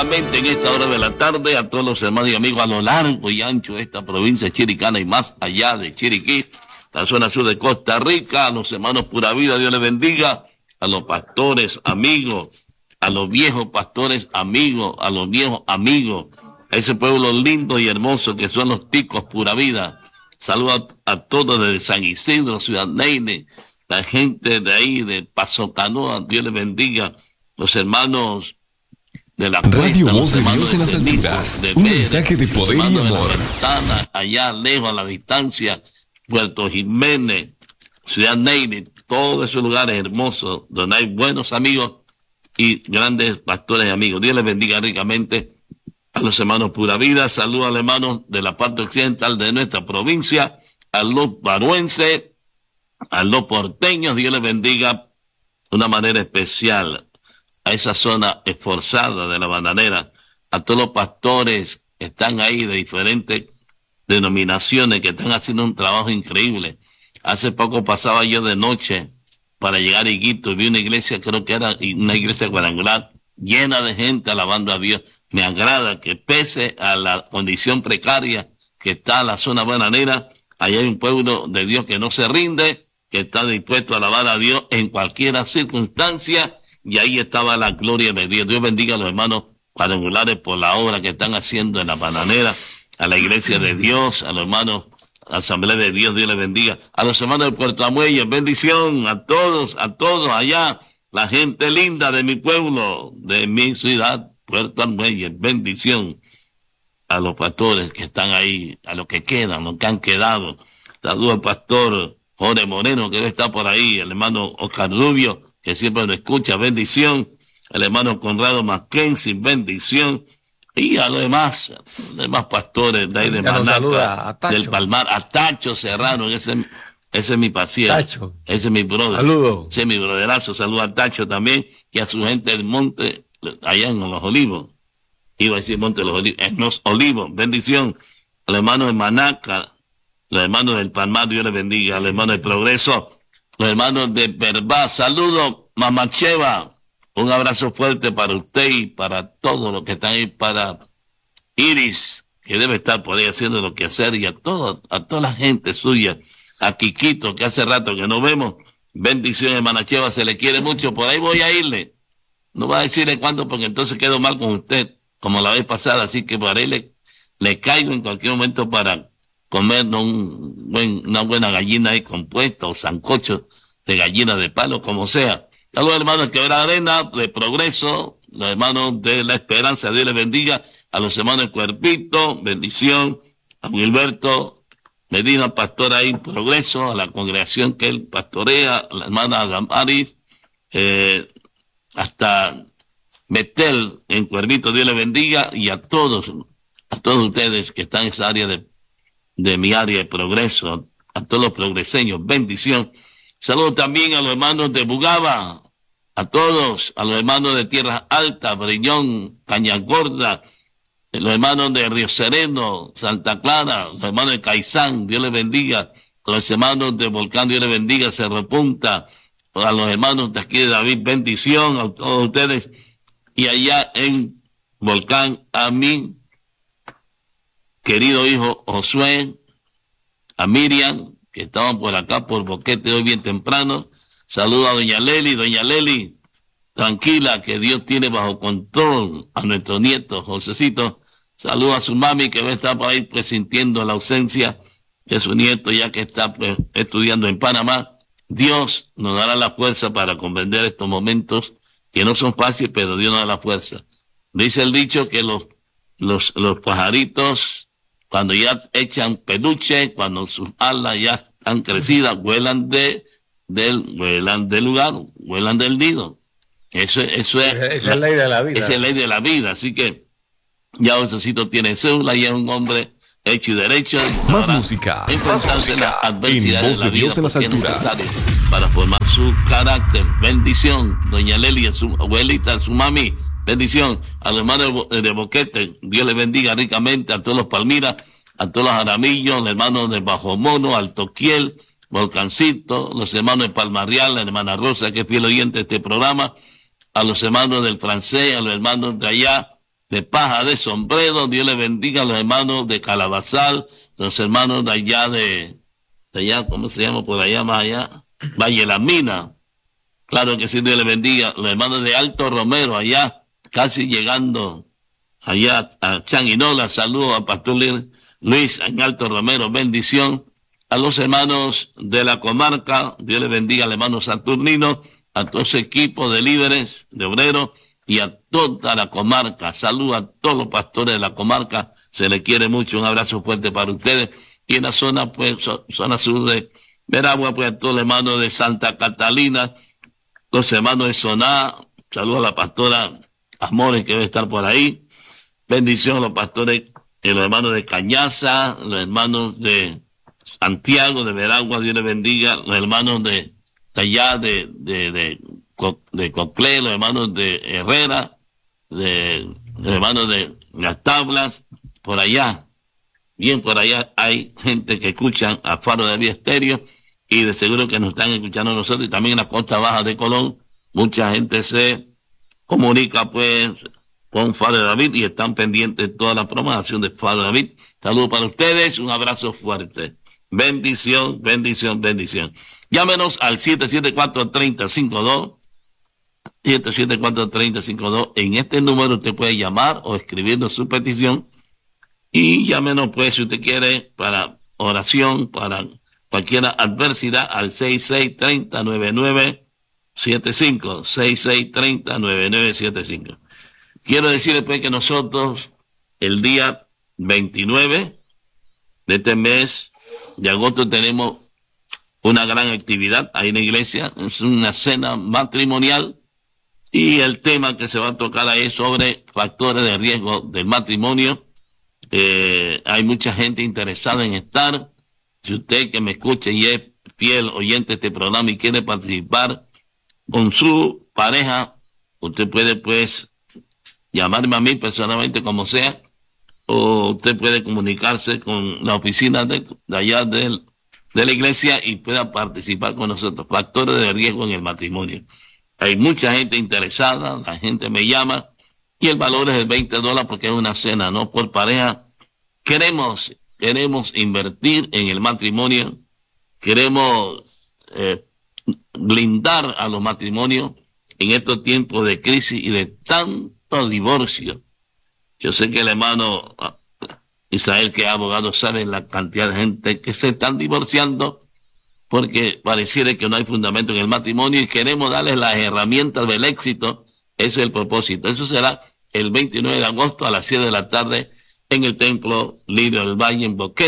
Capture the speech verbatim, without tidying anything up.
En esta hora de la tarde, a todos los hermanos y amigos a lo largo y ancho de esta provincia chiricana y más allá de Chiriquí, la zona sur de Costa Rica, a los hermanos Pura Vida, Dios les bendiga, a los pastores amigos, a los viejos pastores amigos, a los viejos amigos, a ese pueblo lindo y hermoso que son los ticos Pura Vida. Saludos a, a todos desde San Isidro, Ciudad Neine, la gente de ahí, de Paso Canoa, Dios les bendiga, los hermanos de la Radio Cuesta, Voz de Dios en las alturas, un mensaje de poder y amor. De la Ventana, allá lejos a la distancia, Puerto Jiménez, Ciudad Neine, todos esos lugares hermosos donde hay buenos amigos y grandes pastores y amigos. Dios les bendiga ricamente a los hermanos Pura Vida. Saludos a los hermanos de la parte occidental de nuestra provincia, a los baruenses, a los porteños. Dios les bendiga de una manera especial a esa zona esforzada de la bananera, a todos los pastores que están ahí de diferentes denominaciones que están haciendo un trabajo increíble. Hace poco pasaba yo de noche para llegar a Higuito y vi una iglesia, creo que era una iglesia cuadrangular, llena de gente alabando a Dios. Me agrada que pese a la condición precaria que está la zona bananera, allá hay un pueblo de Dios que no se rinde, que está dispuesto a alabar a Dios en cualquier circunstancia. Y ahí estaba la gloria de Dios. Dios bendiga a los hermanos cuadrangulares por la obra que están haciendo en la bananera, a la iglesia de Dios, a los hermanos Asamblea de Dios, Dios les bendiga. A los hermanos de Puerto Amuelle, bendición a todos, a todos allá, la gente linda de mi pueblo, de mi ciudad, Puerto Amuelle, bendición. A los pastores que están ahí, a los que quedan, los que han quedado. Saludos al pastor Jorge Moreno, que debe estar por ahí, el hermano Oscar Rubio, que siempre nos escucha, bendición, el hermano Conrado Mackenzie, bendición, y a los demás, los demás pastores de ahí de Manaca, del Palmar, a Tacho Serrano, ese, ese es mi paciente, Tacho. Ese es mi brother, saludo. Ese es mi broderazo, saludo a Tacho también, y a su gente del monte, allá en Los Olivos, iba a decir Monte de los Olivos, en Los Olivos, bendición, a los hermanos de Manaca, los hermanos del Palmar, Dios les bendiga, a los hermanos del Progreso, los hermanos de Verbá, saludos, Mamá Cheva, un abrazo fuerte para usted y para todos los que están ahí, para Iris, que debe estar por ahí haciendo lo que hacer, y a todo, a toda la gente suya, a Quiquito, que hace rato que no vemos, bendiciones, hermana Cheva, se le quiere mucho, por ahí voy a irle, no voy a decirle cuándo, porque entonces quedo mal con usted, como la vez pasada, así que por ahí le, le caigo en cualquier momento para comernos un buen, una buena gallina ahí compuesta o sancocho de gallina de palo, como sea. A los hermanos de Quebrada Arena, de Progreso, los hermanos de La Esperanza, Dios les bendiga, a los hermanos de Cuerpito, bendición, a Gilberto Medina, pastor ahí, Progreso, a la congregación que él pastorea, a la hermana Damaris, eh, hasta Betel en Cuerpito, Dios les bendiga, y a todos, a todos ustedes que están en esa área de de mi área de Progreso, a todos los progreseños, bendición. Saludos también a los hermanos de Bugaba, a todos, a los hermanos de Tierra Alta, Briñón, Cañagorda, los hermanos de Río Sereno, Santa Clara, los hermanos de Caizán, Dios les bendiga, a los hermanos de Volcán, Dios les bendiga, Cerro Punta, a los hermanos de aquí de David, bendición a todos ustedes, y allá en Volcán, a mí, querido hijo Josué, a Miriam, que estaban por acá por Boquete hoy bien temprano. Saludo a doña Leli, doña Leli, tranquila, que Dios tiene bajo control a nuestro nieto, Josecito. Saludo a su mami, que va a estar por ahí presintiendo la ausencia de su nieto, ya que está pues, estudiando en Panamá. Dios nos dará la fuerza para comprender estos momentos, que no son fáciles, pero Dios nos da la fuerza. Dice el dicho que los, los, los pajaritos, cuando ya echan peluche, cuando sus alas ya están crecidas, vuelan de, del, vuelan del lugar, vuelan del nido. Eso, eso es, esa es la ley de la vida. Esa es la ley de la vida. Así que ya Josecito tiene cédula, ya es un hombre hecho y derecho. Más música. Enfrentarse a las adversidades de la vida, en las alturas, para formar su carácter. Bendición, doña Leli, a su abuelita, a su mami. Bendición a los hermanos de Boquete, Dios les bendiga ricamente, a todos los Palmiras, a todos los Aramillos, los hermanos de Bajo Mono, Altoquiel, Volcancito, los hermanos de Palmarreal, la hermana Rosa, que es fiel oyente de este programa, a los hermanos del Francés, a los hermanos de allá, de Paja de Sombrero. Dios les bendiga a los hermanos de Calabazal, los hermanos de allá de, de allá, ¿cómo se llama por allá más allá? Valle La Mina. Claro que sí, Dios les bendiga. Los hermanos de Alto Romero, allá, casi llegando allá a Changuinola. Saludos a Pastor Luis en Alto Romero, bendición. A los hermanos de la comarca, Dios les bendiga al hermano Saturnino, a todo ese equipo de líderes, de obreros, y a toda la comarca. Saludos a todos los pastores de la comarca, se les quiere mucho, un abrazo fuerte para ustedes. Y en la zona, pues, zona sur de Veragua, pues, a todos los hermanos de Santa Catalina, los hermanos de Soná, saludos a la pastora Amores, que debe estar por ahí. Bendición a los pastores, y los hermanos de Cañaza, los hermanos de Santiago, de Veragua, Dios les bendiga, los hermanos de, de allá, de, de, de, de Coclé, los hermanos de Herrera, de, los hermanos de Las Tablas, por allá. Bien, por allá hay gente que escuchan a Faro de Vía Estéreo, y de seguro que nos están escuchando a nosotros, y también en la costa baja de Colón, mucha gente se comunica, pues, con Faro de David, y están pendientes de toda la programación de Faro de David. Saludos para ustedes, un abrazo fuerte. Bendición, bendición, bendición. Llámenos al siete siete cuatro, tres cero cinco dos, siete siete cuatro, tres cero cinco dos. En este número usted puede llamar o escribirnos su petición, y llámenos, pues, si usted quiere, para oración, para cualquier adversidad, al seis seis tres cero, nueve nueve siete cinco, seis seis tres cero, nueve nueve siete cinco. Quiero decirles, pues, que nosotros, el día veintinueve de este mes de agosto, tenemos una gran actividad ahí en la iglesia. Es una cena matrimonial, y el tema que se va a tocar ahí es sobre factores de riesgo del matrimonio. Eh, hay mucha gente interesada en estar. Si usted que me escuche y es fiel oyente de este programa y quiere participar con su pareja, usted puede, pues, llamarme a mí personalmente, como sea, o usted puede comunicarse con la oficina de, de allá de, de la iglesia, y pueda participar con nosotros. Factores de riesgo en el matrimonio. Hay mucha gente interesada, la gente me llama, y el valor es de veinte dólares porque es una cena, no por pareja. Queremos, queremos invertir en el matrimonio, queremos eh, blindar a los matrimonios en estos tiempos de crisis y de tanto divorcio. Yo sé que el hermano Israel, que es abogado, sabe la cantidad de gente que se están divorciando porque pareciera que no hay fundamento en el matrimonio, y queremos darles las herramientas del éxito. Ese es el propósito. Eso será el veintinueve de agosto a las siete de la tarde en el Templo Lirio del Valle en Boquete.